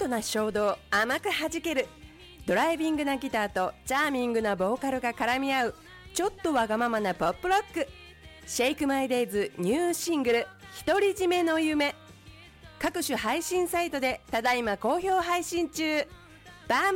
トな衝動甘く弾ける、ドライビングなギターとチャーミングなボーカルが絡み合うちょっとわがままなポップロック、シェイクマイデイズニューシングル独り占めの夢、各種配信サイトでただいま好評配信中。バー